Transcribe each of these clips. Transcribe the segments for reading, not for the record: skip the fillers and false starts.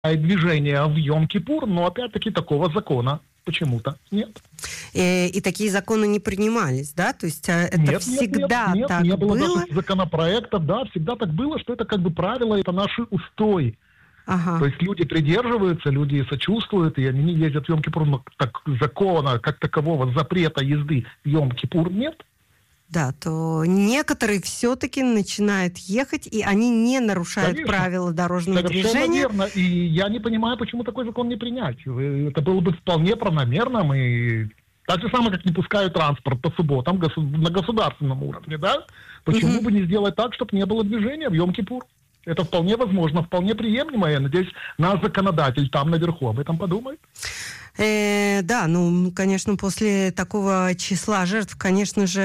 движение в Йом-Кипур, но опять-таки такого закона почему-то нет. И такие законы не принимались, да? То есть это Нет, всегда нет, так не было было? даже законопроектов, да, всегда так было, что это как бы правило, это наши устои. Ага. То есть люди придерживаются, люди сочувствуют, и они не ездят в Йом-Кипур, но так закона, как такового запрета езды в Йом-Кипур нет. Да, то некоторые все-таки начинают ехать, и они не нарушают правила дорожного движения. Верно. И я не понимаю, почему такой закон не принять. Это было бы вполне правомерным, и так же самое, как не пускают транспорт по субботам на государственном уровне, да? Почему бы не сделать так, чтобы не было движения в Йом-Кипур? Это вполне возможно, вполне приемлемо. Я надеюсь, наш законодатель там наверху об этом подумает. Да, конечно, после такого числа жертв, конечно же,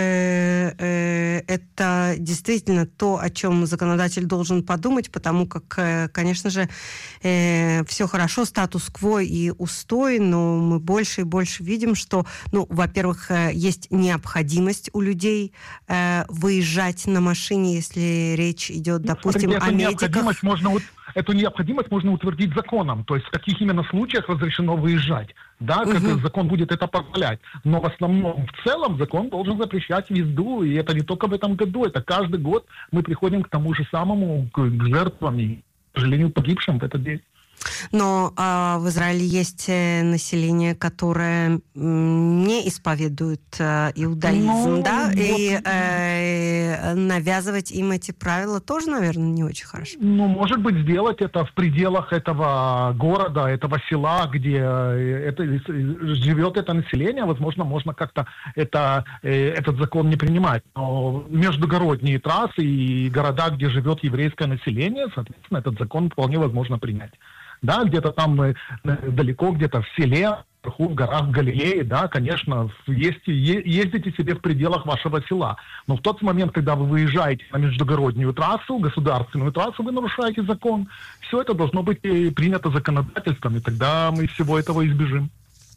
это действительно то, о чем законодатель должен подумать, потому как, конечно же, все хорошо, статус-кво и устой, но мы больше и больше видим, что, во-первых, есть необходимость у людей выезжать на машине, если речь идет, допустим, о медиках. Эту необходимость можно утвердить законом, то есть в каких именно случаях разрешено выезжать. Да, как закон будет это позволять. Но в основном, в целом, закон должен запрещать езду, и это не только в этом году, это каждый год мы приходим к тому же самому, к жертвам и, к сожалению, погибшим в этот день. Но в Израиле есть население, которое не исповедует иудаизм, да? И навязывать им эти правила тоже, наверное, не очень хорошо. Может быть, сделать это в пределах этого города, этого села, где живет это население. Возможно, можно как-то этот закон не принимать. Но междугородние трассы и города, где живет еврейское население, соответственно, этот закон вполне возможно принять. Да, где-то там далеко, где-то в селе, в горах, в Галилее, да, конечно, ездите себе в пределах вашего села. Но в тот момент, когда вы выезжаете на междугороднюю трассу, государственную трассу, вы нарушаете закон. Все это должно быть принято законодательством, и тогда мы всего этого избежим.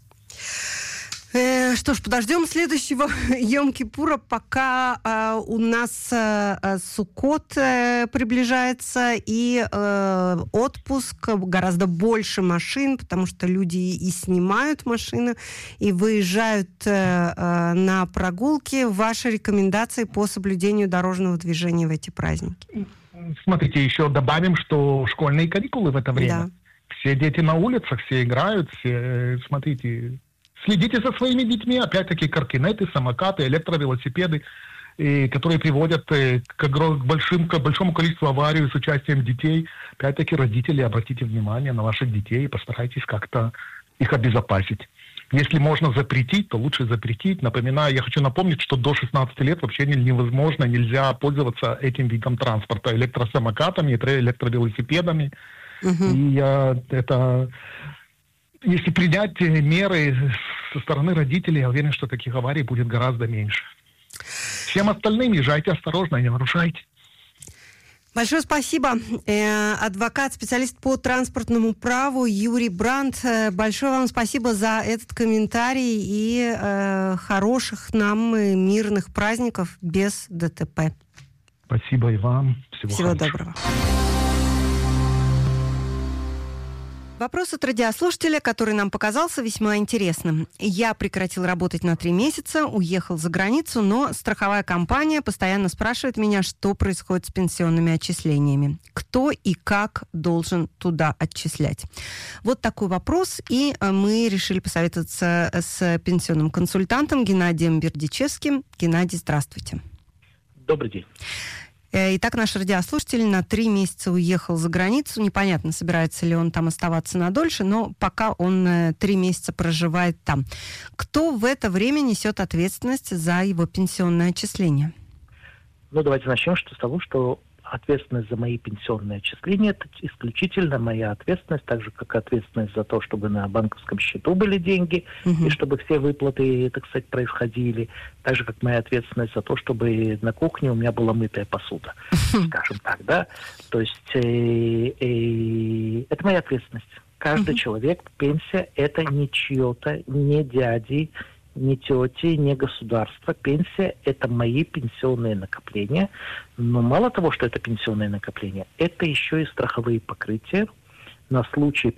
Что ж, подождем следующего Йом-Кипура, пока у нас Суккот приближается, и отпуск, гораздо больше машин, потому что люди и снимают машины, и выезжают на прогулки. Ваши рекомендации по соблюдению дорожного движения в эти праздники? Смотрите, еще добавим, что школьные каникулы в это время. Да. Все дети на улицах, все играют, все, смотрите... Следите за своими детьми, опять-таки, коркинеты, самокаты, электровелосипеды, которые приводят к большому количеству аварий с участием детей. Опять-таки, родители, обратите внимание на ваших детей и постарайтесь как-то их обезопасить. Если можно запретить, то лучше запретить. Я хочу напомнить, что до 16 лет вообще невозможно, нельзя пользоваться этим видом транспорта, электросамокатами, электровелосипедами. И если принять меры со стороны родителей, я уверен, что таких аварий будет гораздо меньше. Всем остальным езжайте осторожно, не нарушайте. Большое спасибо. Адвокат, специалист по транспортному праву Юрий Брандт. Большое вам спасибо за этот комментарий и хороших нам мирных праздников без ДТП. Спасибо и вам. Всего доброго. Вопрос от радиослушателя, который нам показался весьма интересным. Я прекратил работать на 3 месяца, уехал за границу, но страховая компания постоянно спрашивает меня, что происходит с пенсионными отчислениями. Кто и как должен туда отчислять? Вот такой вопрос, и мы решили посоветоваться с пенсионным консультантом Геннадием Бердичевским. Геннадий, здравствуйте. Добрый день. Итак, наш радиослушатель на 3 месяца уехал за границу. Непонятно, собирается ли он там оставаться надольше, но пока он 3 месяца проживает там. Кто в это время несет ответственность за его пенсионное отчисление? Давайте начнем с того, что ответственность за мои пенсионные отчисления – это исключительно моя ответственность, так же, как ответственность за то, чтобы на банковском счету были деньги, и чтобы все выплаты, так сказать, происходили, так же, как моя ответственность за то, чтобы на кухне у меня была мытая посуда, скажем так, да. То есть это моя ответственность. Каждый человек, пенсия – это не чье-то, не дяди, не тети, не государство. Пенсия – это мои пенсионные накопления. Но мало того, что это пенсионные накопления, это еще и страховые покрытия на случай